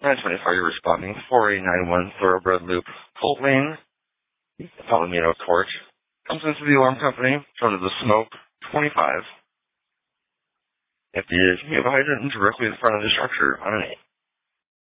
925, you're responding. 4891 Thoroughbred Loop, Colt Lane, Palomino Court. Comes into the alarm company, front of the smoke, 25. If you have a hydrant directly in front of the structure on an